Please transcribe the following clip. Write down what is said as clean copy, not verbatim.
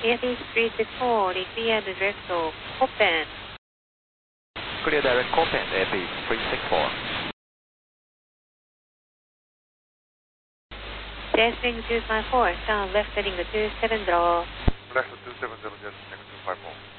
Airbase 364, clear the direct to Copen. Clear direct Copen, Airbase 364. Deswing 254, down left heading to 270. Left 270, just negative 254.